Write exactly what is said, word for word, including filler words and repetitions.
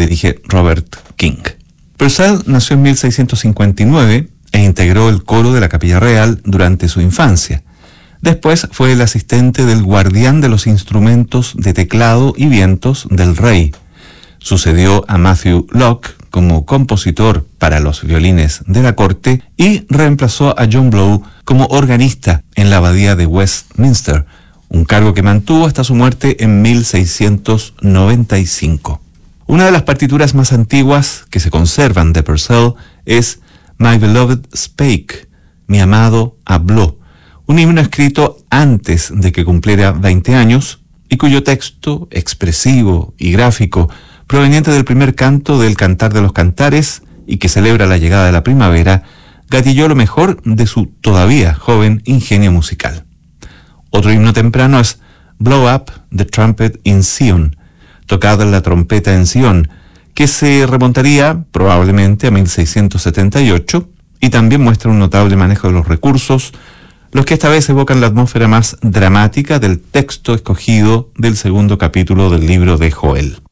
le dije Robert King. Purcell nació en mil seiscientos cincuenta y nueve e integró el coro de la Capilla Real durante su infancia. Después fue el asistente del guardián de los instrumentos de teclado y vientos del rey. Sucedió a Matthew Locke como compositor para los violines de la corte y reemplazó a John Blow como organista en la abadía de Westminster, un cargo que mantuvo hasta su muerte en mil seiscientos noventa y cinco. Una de las partituras más antiguas que se conservan de Purcell es My Beloved Spake, mi amado habló, un himno escrito antes de que cumpliera veinte años y cuyo texto expresivo y gráfico, proveniente del primer canto del Cantar de los Cantares y que celebra la llegada de la primavera, gatilló lo mejor de su todavía joven ingenio musical. Otro himno temprano es Blow Up the Trumpet in Zion, tocado en la trompeta en Sion, que se remontaría probablemente a mil seiscientos setenta y ocho y también muestra un notable manejo de los recursos, los que esta vez evocan la atmósfera más dramática del texto escogido del segundo capítulo del libro de Joel.